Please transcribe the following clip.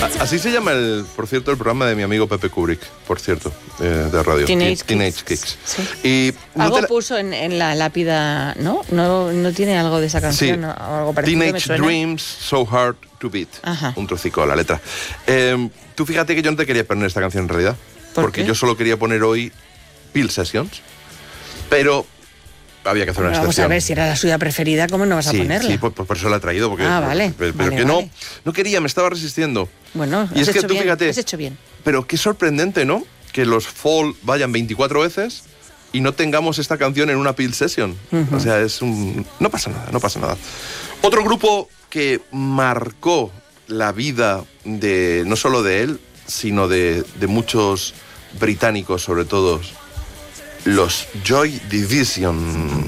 Así se llama, por cierto, el programa de mi amigo Pepe Kubrick, por cierto, de radio. Teenage Kicks. Sí. Y algo puso en la lápida, ¿no? ¿No tiene algo de esa canción? Sí. ¿No? Algo parecido. Teenage Dreams, So Hard to Beat. Ajá. Un trocico de la letra. Tú fíjate que yo no te quería poner esta canción en realidad. Porque yo solo quería poner hoy Peel Sessions. Pero había que hacer una excepción. Vamos a ver, si era la suya preferida, ¿cómo no vas a ponerla? Sí, por eso la he traído. Porque, vale. Pero vale, que vale. no quería, me estaba resistiendo. Bueno, y es que tú bien, fíjate, has hecho bien. Pero qué sorprendente, ¿no? Que los Fall vayan 24 veces y no tengamos esta canción en una Peel Session. O sea, no pasa nada. Otro grupo que marcó la vida de no solo de él, sino de muchos británicos, sobre todo, los Joy Division.